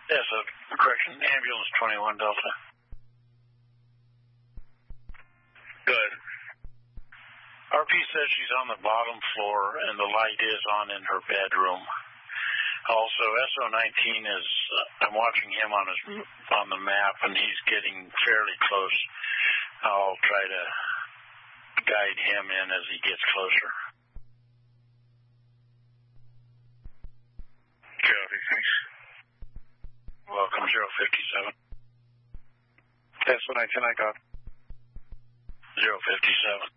Yes, correction, ambulance 21 Delta. Good. RP says she's on the bottom floor and the light is on in her bedroom. Also, SO19 is, I'm watching him on the map and he's getting fairly close. I'll try to guide him in as he gets closer. Copy, thanks. Welcome, 057. SO19, I got. 057.